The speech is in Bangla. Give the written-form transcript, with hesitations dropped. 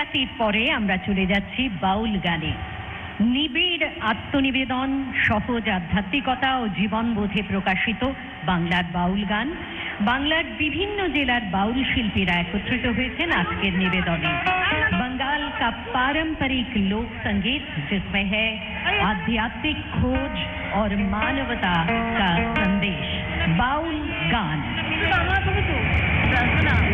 বিরাতির পরে আমরা চলে যাচ্ছি বাউল গানে। নিবিড় আত্মনিবেদন, সহজ আধ্যাত্মিকতা ও জীবনবোধে প্রকাশিত বাংলার বাউল গান। বাংলার বিভিন্ন জেলার बाउल शिल्पीरा एकत्रित হয়েছেন আজকের নিবেদনে। बंगाल का पारंपरिक लोक संगीत जिसमें है आध्यात्मिक खोज और मानवता का संदेश। बाउल गान।